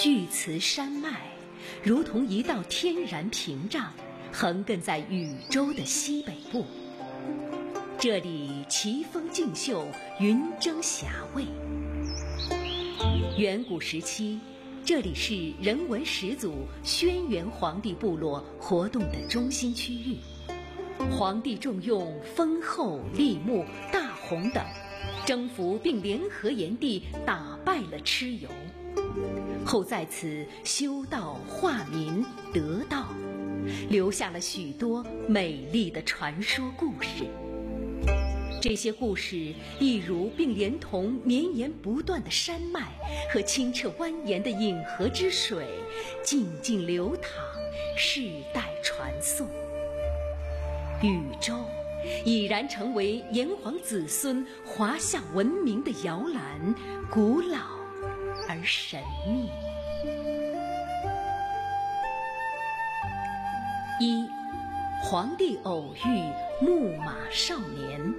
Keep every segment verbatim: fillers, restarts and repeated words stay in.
巨慈山脉如同一道天然屏障，横亘在宇宙的西北部。这里奇峰竞秀，云蒸霞蔚。远古时期，这里是人文始祖轩辕黄帝部落活动的中心区域。黄帝重用封后、立木、大洪等，征服并联合炎帝，打败了蚩尤，后在此修道化民得道，留下了许多美丽的传说故事。这些故事一如并连同绵延不断的山脉和清澈蜿蜒的饮河之水，静静流淌，世代传颂。禹州已然成为炎黄子孙华夏文明的摇篮，古老而神秘。一，黄帝偶遇木马少年。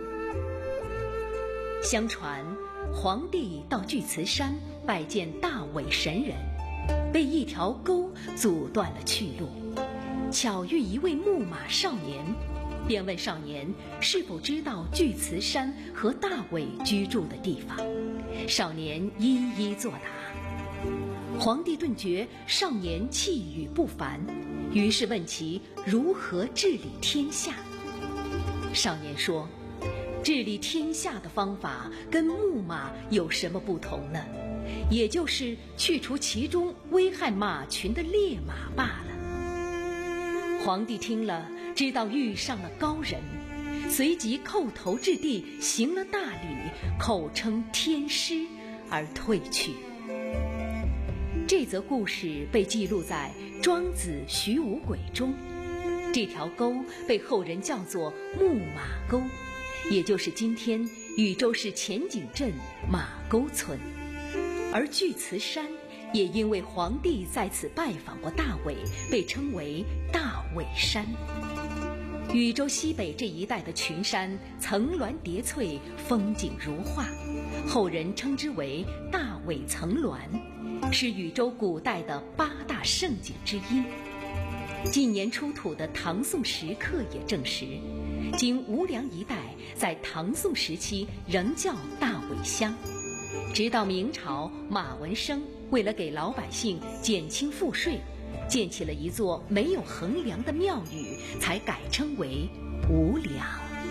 相传，黄帝到巨慈山拜见大尾神人，被一条沟阻断了去路，巧遇一位木马少年，便问少年是否知道巨慈山和大尾居住的地方。少年一一作答。黄帝顿觉少年气宇不凡，于是问其如何治理天下。少年说，治理天下的方法跟木马有什么不同呢？也就是去除其中危害马群的烈马罢了。黄帝听了，知道遇上了高人，随即叩头至地，行了大礼，口称天师而退去。这则故事被记录在《庄子·徐无鬼》中。这条沟被后人叫做木马沟，也就是今天禹州市前井镇马沟村。而巨慈山也因为黄帝在此拜访过大尾，被称为大尾山。禹州西北这一带的群山层峦叠翠，风景如画，后人称之为大尾层峦，是禹州古代的八大胜景之一。近年出土的唐宋石刻也证实，今无良一带在唐宋时期仍叫大尾乡。直到明朝，马文生为了给老百姓减轻赋税，建起了一座没有横梁的庙宇，才改称为无梁。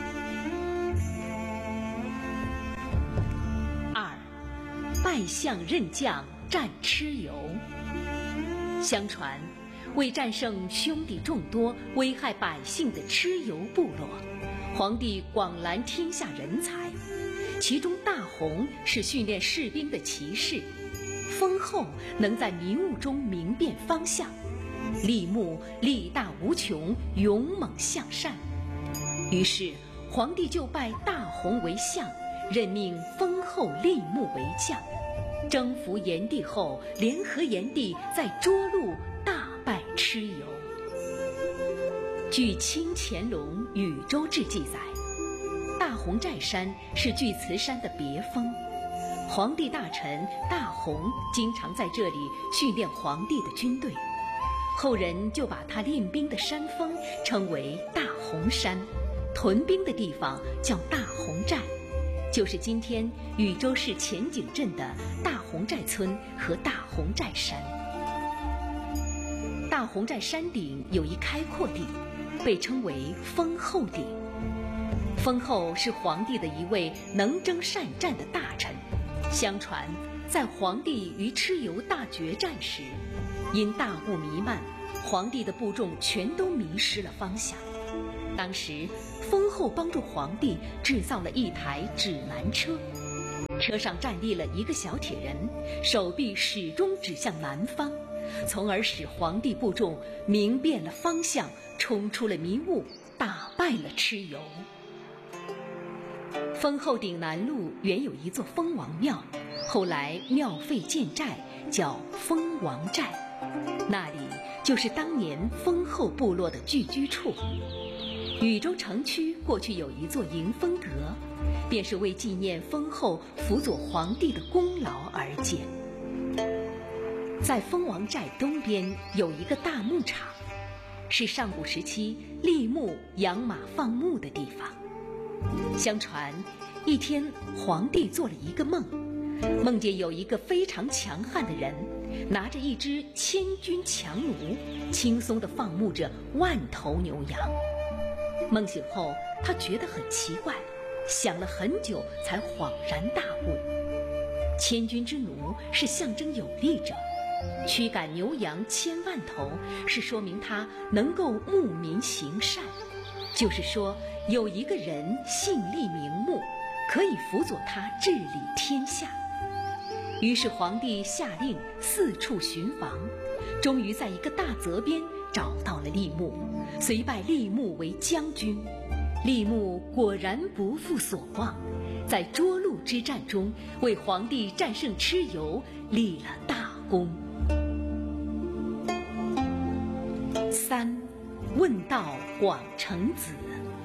二，拜相任将战蚩尤。相传，为战胜兄弟众多、危害百姓的蚩尤部落，黄帝广揽天下人才，其中大洪是训练士兵的骑士，封后能在迷雾中明辨方向，立木力大无穷，勇猛向善。于是黄帝就拜大洪为相，任命封后立木为将。征服炎帝后，联合炎帝在涿鹿大败蚩尤。据《清乾隆禹州志》记载，大洪寨山是巨慈山的别峰，黄帝大臣大洪经常在这里训练黄帝的军队，后人就把他练兵的山峰称为大洪山，屯兵的地方叫大洪寨，就是今天禹州市前井镇的大洪寨村和大洪寨山。大洪寨山顶有一开阔地，被称为封后顶。封后是黄帝的一位能征善战的大臣，相传在黄帝与蚩尤大决战时，因大雾弥漫，黄帝的部众全都迷失了方向。当时封后帮助黄帝制造了一台指南车，车上站立了一个小铁人，手臂始终指向南方，从而使黄帝部众明辨了方向，冲出了迷雾，打败了蚩尤。封后顶南麓原有一座封王庙，后来庙废建寨，叫封王寨，那里就是当年封后部落的聚居处。禹州城区过去有一座迎风阁，便是为纪念封后辅佐黄帝的功劳而建。 在蜂王寨东边有一个大牧场，是上古时期立牧养马放牧的地方。相传一天，皇帝做了一个梦，梦见有一个非常强悍的人，拿着一支千军强弩，轻松地放牧着万头牛羊。梦醒后，他觉得很奇怪，想了很久才恍然大悟。千军之弩是象征有力者，驱赶牛羊千万头是说明他能够牧民行善，就是说有一个人姓厉名目，可以辅佐他治理天下。于是皇帝下令四处寻访，终于在一个大泽边找到了厉牧，遂拜厉牧为将军。厉牧果然不负所望，在涿鹿之战中为皇帝战胜蚩尤立了大功。三，问道广成子。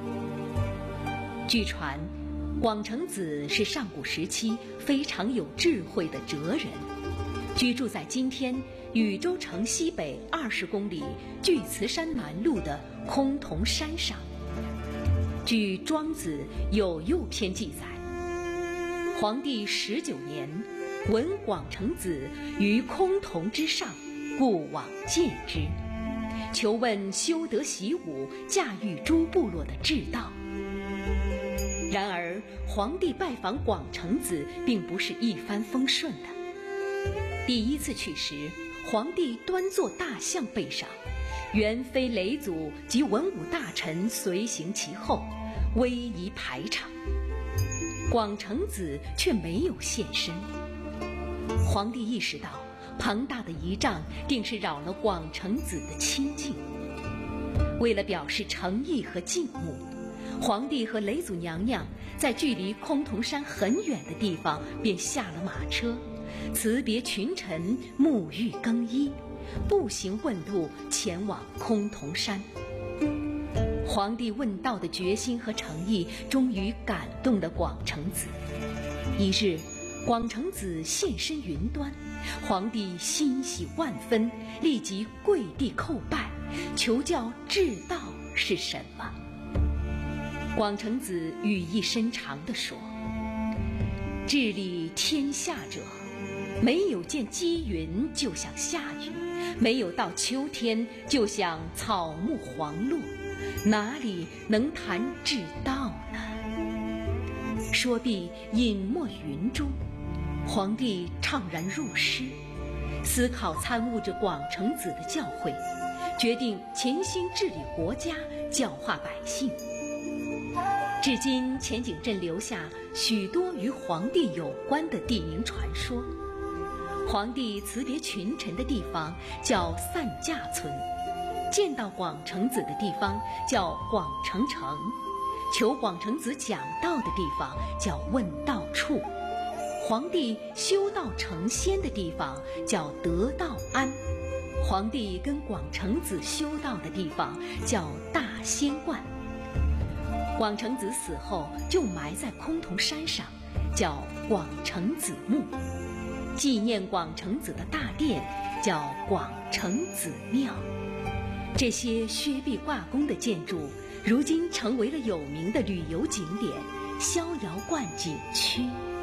据传，广成子是上古时期非常有智慧的哲人，居住在今天禹州城西北二十公里巨慈山南麓的崆峒山上。据《庄子·有右篇》记载，皇帝十九年，闻广成子于崆峒之上，故往见之，求问修德习武、驾驭诸部落的治道。然而，皇帝拜访广成子并不是一帆风顺的。第一次去时，皇帝端坐大象背上，元妃嫘祖及文武大臣随行其后，威仪排场。广成子却没有现身。皇帝意识到庞大的仪仗定是扰了广成子的清静。为了表示诚意和敬慕，皇帝和嫘祖娘娘在距离崆峒山很远的地方便下了马车，辞别群臣，沐浴更衣，步行问路前往崆峒山。皇帝问道的决心和诚意终于感动了广成子。一日，广成子现身云端，皇帝欣喜万分，立即跪地叩拜，求教治道是什么。广成子语意深长地说：治理天下者，没有见积云就想下雨，没有到秋天就想草木黄落，哪里能谈治道呢？说毕，隐没云中。皇帝怅然入诗，思考参悟着广成子的教诲，决定潜心治理国家，教化百姓。至今，前景镇留下许多与皇帝有关的地名传说。皇帝辞别群臣的地方叫散驾村，见到广成子的地方叫广成城，求广成子讲道的地方叫问道处，皇帝修道成仙的地方叫得道庵，皇帝跟广成子修道的地方叫大仙观。广成子死后就埋在崆峒山上，叫广成子墓。纪念广成子的大殿叫广成子庙。这些薛壁挂弓的建筑，如今成为了有名的旅游景点逍遥观景区。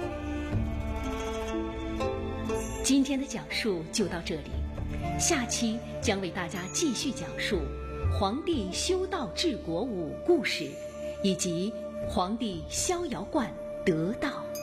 今天的讲述就到这里，下期将为大家继续讲述皇帝修道治国五故事，以及皇帝逍遥观得道。